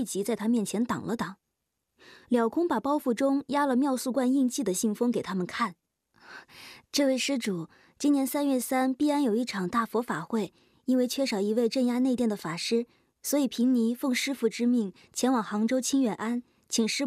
即在他面前挡了挡。了空把包袱中压了妙素观印记的信封给他们看。这位施主，今年3月3必安有一场大佛法会，因为缺少一位镇压内殿的法师，所以贫尼奉师父之命前往杭州清远庵，请师